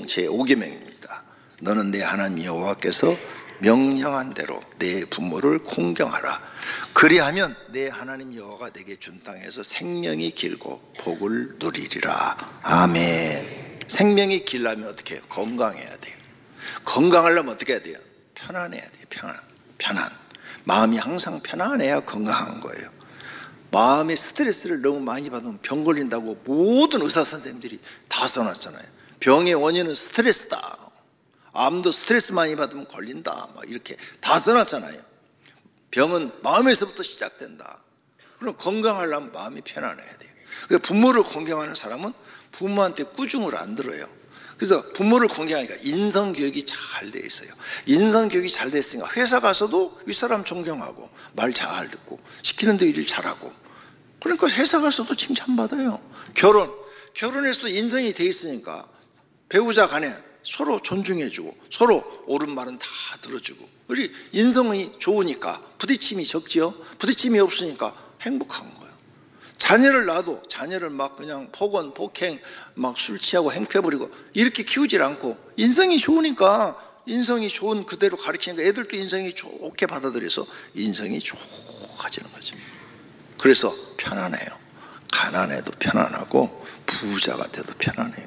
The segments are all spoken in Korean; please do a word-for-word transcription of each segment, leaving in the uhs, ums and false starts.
계명 제오 계명입니다. 너는 내 하나님 여호와께서 명령한 대로 내 부모를 공경하라. 그리하면 내 하나님 여호와가 내게 준 땅에서 생명이 길고 복을 누리리라. 아멘. 생명이 길려면 어떻게 해요? 건강해야 돼요. 건강하려면 어떻게 해야 돼요? 편안해야 돼요. 편안. 편안. 마음이 항상 편안해야 건강한 거예요. 마음의 스트레스를 너무 많이 받으면 병 걸린다고 모든 의사 선생님들이 다 써놨잖아요. 병의 원인은 스트레스다. 암도 스트레스 많이 받으면 걸린다. 막 이렇게 다 써놨잖아요. 병은 마음에서부터 시작된다. 그럼 건강하려면 마음이 편안해야 돼요. 그래서 부모를 공경하는 사람은 부모한테 꾸중을 안 들어요. 그래서 부모를 공경하니까 인성교육이 잘 돼 있어요. 인성교육이 잘 됐으니까 회사 가서도 윗사람 존경하고 말 잘 듣고 시키는 데 일 잘하고, 그러니까 회사 가서도 칭찬받아요. 결혼, 결혼에서도 인성이 돼 있으니까 배우자 간에 서로 존중해주고 서로 옳은 말은 다 들어주고, 우리 인성이 좋으니까 부딪힘이 적지요. 부딪힘이 없으니까 행복한 거예요. 자녀를 낳아도 자녀를 막 그냥 폭언, 폭행, 막 술 취하고 행패 부리고 이렇게 키우질 않고 인성이 좋으니까, 인성이 좋은 그대로 가르치니까 애들도 인성이 좋게 받아들여서 인성이 좋아지는 거죠. 그래서 편안해요. 가난해도 편안하고 부자가 돼도 편안해요.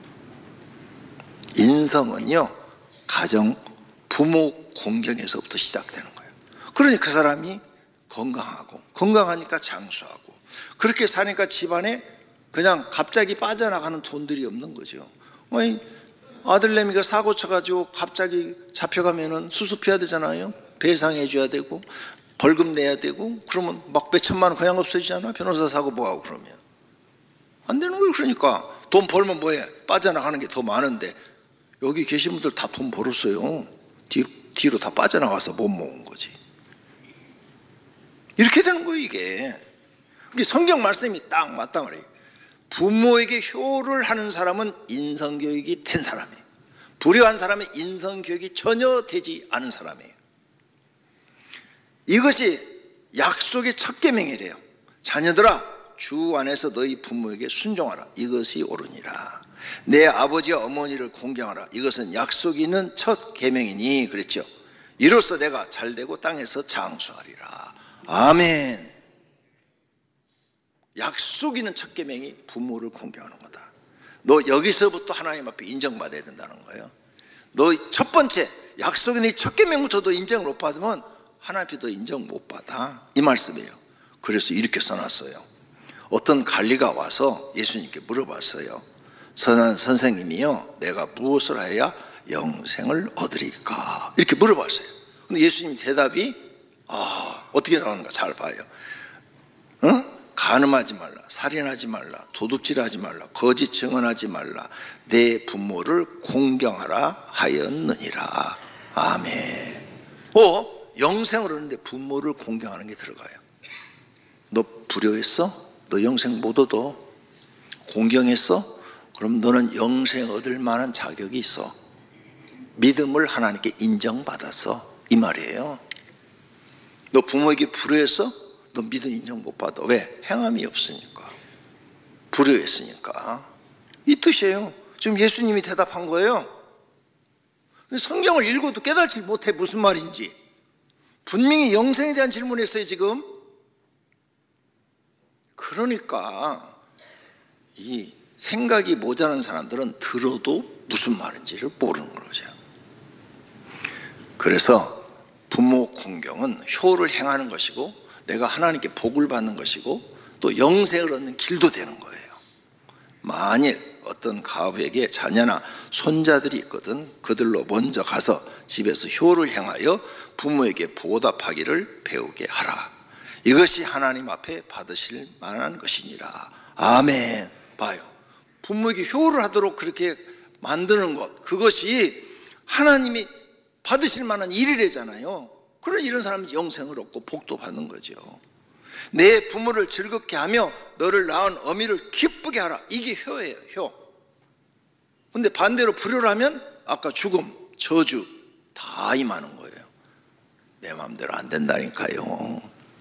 인성은요, 가정, 부모 공경에서부터 시작되는 거예요. 그러니 그 사람이 건강하고, 건강하니까 장수하고, 그렇게 사니까 집안에 그냥 갑자기 빠져나가는 돈들이 없는 거죠. 아니, 아들내미가 사고 쳐가지고 갑자기 잡혀가면은 수습해야 되잖아요. 배상해 줘야 되고 벌금 내야 되고, 그러면 막 몇천만 원 그냥 없어지잖아. 변호사 사고 뭐하고 그러면 안 되는 거예요. 그러니까 돈 벌면 뭐해? 빠져나가는 게 더 많은데, 여기 계신 분들 다 돈 벌었어요. 뒤, 뒤로 다 빠져나가서 못 모은 거지. 이렇게 되는 거예요, 이게. 성경 말씀이 딱 맞다 말이에요. 부모에게 효를 하는 사람은 인성교육이 된 사람이에요. 불효한 사람은 인성교육이 전혀 되지 않은 사람이에요. 이것이 약속의 첫 계명이래요. 자녀들아, 주 안에서 너희 부모에게 순종하라. 이것이 옳으니라. 내 아버지와 어머니를 공경하라. 이것은 약속이 있는 첫 계명이니 그랬죠. 이로써 내가 잘되고 땅에서 장수하리라. 아멘. 약속 있는 첫 계명이 부모를 공경하는 거다. 너 여기서부터 하나님 앞에 인정받아야 된다는 거예요. 너 첫 번째 약속 있는 첫 계명부터 너 인정을 못 받으면 하나님 앞에 너 인정 못 받아, 이 말씀이에요. 그래서 이렇게 써놨어요. 어떤 관리가 와서 예수님께 물어봤어요. 선한 선생님이요, 내가 무엇을 해야 영생을 얻으리까? 이렇게 물어봤어요. 근데 예수님 대답이 아, 어떻게 나오는가 잘 봐요. 어? 간음하지 말라, 살인하지 말라, 도둑질하지 말라, 거짓 증언하지 말라, 내 부모를 공경하라 하였느니라. 아멘. 어? 영생을 얻는데 부모를 공경하는 게 들어가요. 너 불효했어? 너 영생 못 얻어? 공경했어? 그럼 너는 영생 얻을 만한 자격이 있어. 믿음을 하나님께 인정받았어, 이 말이에요. 너 부모에게 불효했어? 너 믿음 인정 못 받아. 왜? 행함이 없으니까, 불효했으니까. 이 뜻이에요. 지금 예수님이 대답한 거예요. 근데 성경을 읽어도 깨달지 못해 무슨 말인지. 분명히 영생에 대한 질문을 했어요 지금. 그러니까 이 생각이 모자란 사람들은 들어도 무슨 말인지를 모르는 거죠. 그래서 부모 공경은 효를 행하는 것이고, 내가 하나님께 복을 받는 것이고, 또 영생을 얻는 길도 되는 거예요. 만일 어떤 가부에게 자녀나 손자들이 있거든, 그들로 먼저 가서 집에서 효를 행하여 부모에게 보답하기를 배우게 하라. 이것이 하나님 앞에 받으실 만한 것이니라. 아멘. 봐요, 부모에게 효를 하도록 그렇게 만드는 것, 그것이 하나님이 받으실 만한 일이래잖아요. 그런 이런 사람이 영생을 얻고 복도 받는 거죠. 내 부모를 즐겁게 하며 너를 낳은 어미를 기쁘게 하라. 이게 효예요, 효. 근데 반대로 불효를 하면 아까 죽음, 저주 다 임하는 거예요. 내 마음대로 안 된다니까요.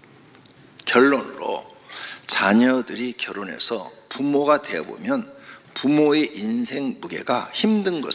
결론으로 자녀들이 결혼해서 부모가 되어보면 부모의 인생 무게가 힘든 것을